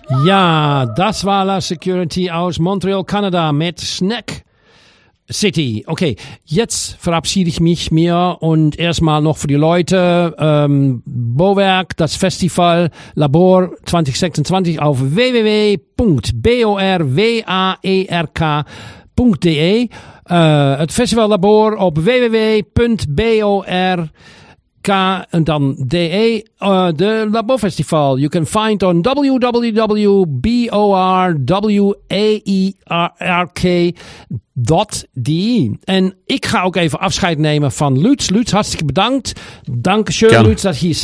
Ja, das war La Security aus Montreal, Kanada mit Snack City. Okay, jetzt verabschiede ich mich mir und erstmal noch für die Leute Bowerk, das Festival Labor 2026 auf www.borwerk.de. Het Festival Labor op www.bork en dan DE, de Labo Festival. You can find on www.borwerk.de. En ik ga ook even afscheid nemen van Lutz. Lutz, hartstikke bedankt. Dankeschön, Lutz, dat je hier